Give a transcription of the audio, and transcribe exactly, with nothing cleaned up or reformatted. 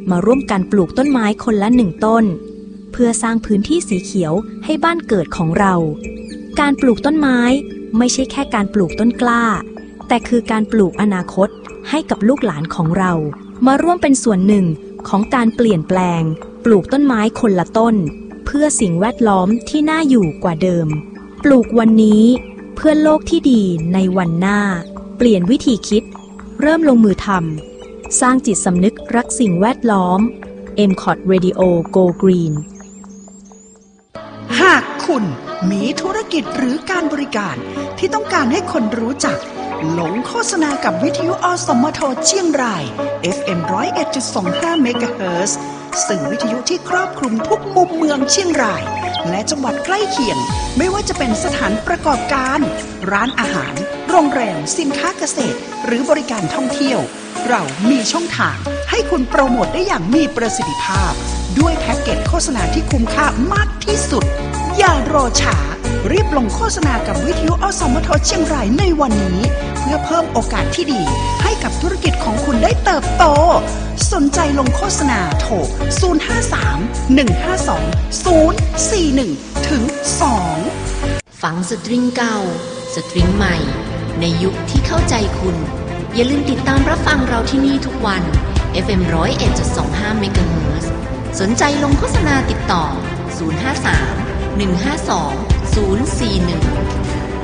มาร่วมกันปลูกต้นไม้คนละหนึ่งต้นเพื่อสร้างพื้นที่สีเขียวให้บ้านเกิดของเราการปลูกต้นไม้ไม่ใช่แค่การปลูกต้นกล้าแต่คือการปลูกอนาคตให้กับลูกหลานของเรามาร่วมเป็นส่วนหนึ่งของการเปลี่ยนแปลงปลูกต้นไม้คนละต้นเพื่อสิ่งแวดล้อมที่น่าอยู่กว่าเดิมปลูกวันนี้เพื่อโลกที่ดีในวันหน้าเปลี่ยนวิธีคิดเริ่มลงมือทำสร้างจิตสำนึกรักสิ่งแวดล้อม เอ็ม คอท Radio Go Green หากคุณมีธุรกิจหรือการบริการที่ต้องการให้คนรู้จักหลงโฆษณากับวิทยุอสมทเชียงราย เอฟ เอ็ม หนึ่งศูนย์เอ็ดจุดสองห้า เมกะเฮิรตซ์สื่อวิทยุที่ครอบคลุมทุกมุมเมืองเชียงรายและจังหวัดใกล้เคียงไม่ว่าจะเป็นสถานประกอบการร้านอาหารโรงแรมสินค้าเกษตรหรือบริการท่องเที่ยวเรามีช่องทางให้คุณโปรโมทได้อย่างมีประสิทธิภาพด้วยแพ็กเกจโฆษณาที่คุ้มค่ามากที่สุดอย่ารอช้ารีบลงโฆษณากับวิทยุอสมทเชียงรายในวันนี้เพื่อเพิ่มโอกาสที่ดีให้กับธุรกิจของคุณได้เติบโตสนใจลงโฆษณาโทรศูนย์ ห้า สาม หนึ่ง ห้า สอง ศูนย์ สี่ หนึ่ง ถึง สองฟังสตริงเก่าสตริงใหม่ในยุคที่เข้าใจคุณอย่าลืมติดตามรับฟังเราที่นี่ทุกวัน เอฟ เอ็ม หนึ่งศูนย์เอ็ดจุดสองห้า เมกะเฮิรตซ์สนใจลงโฆษณาติดต่อศูนย์ ห้า สาม หนึ่ง ห้า สอง ศูนย์ สี่ หนึ่ง